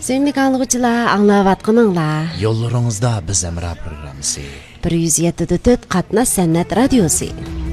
Sevimli anlıqçılar, anlavatqınыңlar. Yollarınızda biz Emrah programısı. 107.4 Qatnaş Sannat radiosu.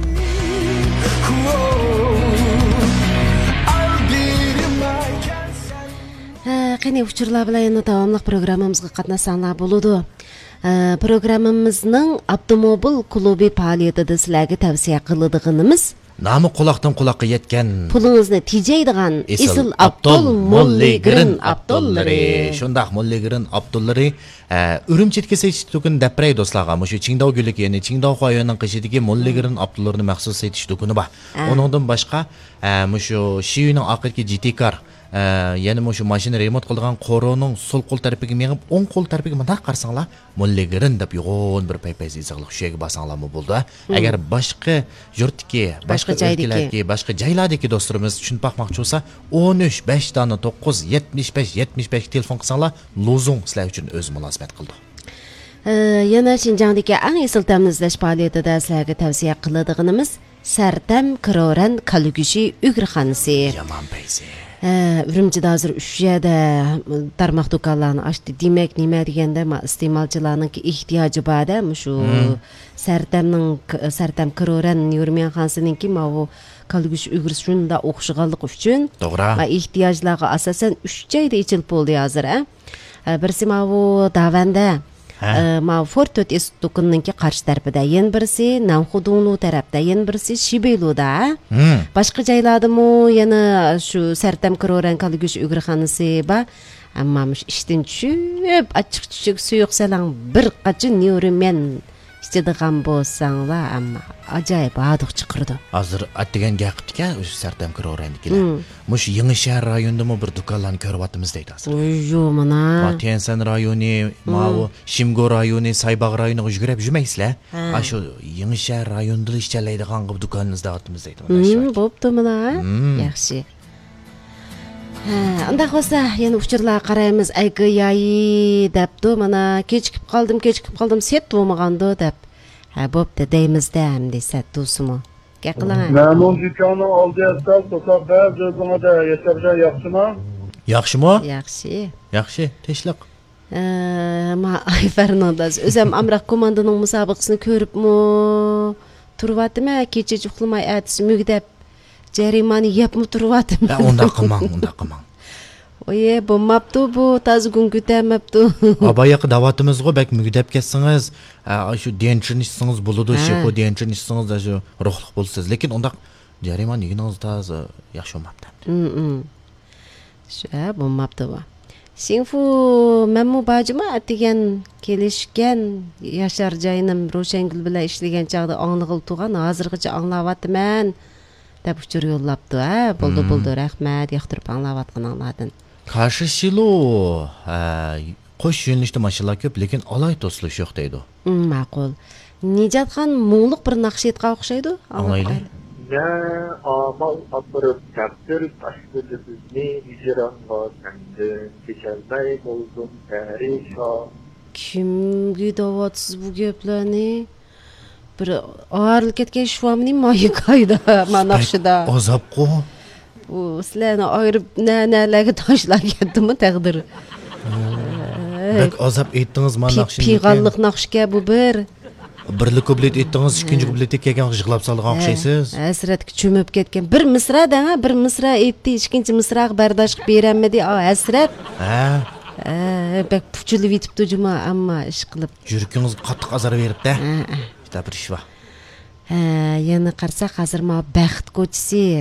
Qani uchurlar bilan davomli programmamizga qatnashsanglar bo'ladi. Programmamizning avtomobil klubi faoliyatida sizlarga tavsiya qiladiganimiz Namı qulaqdan qulaqqa yetgan pulingizni tejaydigan Isil Abdul Molligirin Abdullari. Shundaq Molligirin Abdullari Urumchitga seçtikün depray dostlarga mushu Qingdao gülük yani Qingdao rayonunun qishidagi Molligirin Abdullarini maxsus seçtikuni bor. Onundan boshqa mushu Shiyuning oxirgi GT-Car yani mushu mashina remont qilgan qo'roning sol qo'l tarafiga mengib o'ng qo'l tarafiga mundaq qarsanglar Molligirin deb yo'g'on bir paypay isig'liq shu yerga basanglarmi bo'ldi. Agar boshqa yurtdagi boshqa өлкелерге, boshqa joylardagi do'stlarimiz tushunib baxmoqchi bo'lsa 13 5 dona 9 75 75 telefon qilsanglar lozung sizlar uchun o'z munosabat qildi. Yana Xinjiangdagi eng esil ta'minlash faoliyatida sizlarga tavsiya qiladiganimiz Sartam Kiroran Kalgushi Ugrxonasi. Yaman paysi. Urumchida hozir 3 yerda tarmoq do'konlarni ochdi. Demak, nima deganda, iste'molchilarning ehtiyoji borda, shu Sartam Kiroran Yurmenxonasininki bu Kalgush Ugrxonasi shunda o'xshaganlik uchun va ehtiyojlarga asosan 3 joyda ichilib bo'ldi hozir. Birisi bu Davanda Fort 4S do'konininki qarshi tarafida, yana birisi Namxudunlu tarafda, yana birisi Shibeluda. Boshqa joylardami yana shu Sartam Kiroran Kalgush Ugrxonasi bor. Ammo ishdan tushib, achchiq suyuq salang bir qachon Nurmen ichadigan bo'lsanglar, ammo ajoyib adiq chiqirdi. Hozir atgan gapdika o'sha Sartam Kirorannikilar. Mush Yangi rayonidami bir do'konlarni ko'ryapmiz deydi hozir. Yo'q, mana. Patiensan rayoni, Mao, Shimgo rayoni, Saybaq rayoniga yugurib yurmaysizlar. Shu Yangi rayonida ishlaydigan do'konimizda otimiz deydi mana shu. Bo'pti mana. Yaxshi. Unda bo'lsa, yana uchurlar qaraymiz. Ayqiyayi debdi, mana kechikib qoldim, set bo'lmagandi deb. Bo'pti deymizda hamda set do'simi. Qaqilan. Məmun dükkanı aldı əsas, toxab bəz özünə də yetərcə yaxşımı? Yaxşımı? Yaxshi. Yaxshi, teşliq. Ma Fernandes o'zim Amraq komandaning musobaqasini ko'ribmi? Turvatimi? Kecha uxlamay atisi mugdab jarimani yepmi turvatim. Unda qilmang. Oye, bo'lmabdi bu, tazgun kutamabdi. Abayoq da'vatimizga bak mugdab ketsangiz, shu denchirnishsangiz bo'ladi, shu denchirnishsangiz shu ruhliq bo'lsangiz, lekin unda jarimani yegingiz taz yaxshi bo'lmabdi. Shu bo'lmabdi bu. Sinfu memmu bajima degan kelishgan Yashar joyinim Ro'shangul bilan ishlagan chaqda onglig'il tugan, hozirgacha anglayapman deb uchur yo'llabdi. Bo'ldi, rahmat, yoqtirib anglayotganinglardan. Qarshi shilu qo'sh yo'nalishda mashinalar ko'p, lekin olay to'silish yo'q deydi. Ma'qul. Nijatxon mo'ngluq bir naqshetga o'xshaydi. Anglaylar. Ne amal apırıp kaptır taşkılımızı icranla sendin geçermey oldum perişan. Kimga da'vatsiz bu gaplarni? Bir ağırlık ketgan shuvamning moyi qayda manaqshida. Azab qo. Bu sizlarni ayirib nalarga tashlab ketdimi taqdir. Bak azab etdingiz manaqshini. Piyg'anliq naqshga bu bir. Birlik kublet etdingiz, ikkinchi kubletga kelgan yig'lab solgan o'xshaysiz. Hasratga cho'mib ketgan. Bir misradan, bir misra etdi, ikkinchi misraga bardosh qilib beramadi. Hasrat. Bak puchilib yetibdi juma, ammo ish qilib. Yurkingiz qattiq azar beribdi. İşte bir ish bor. Yana qarsak hozir ma baxt ko'chisi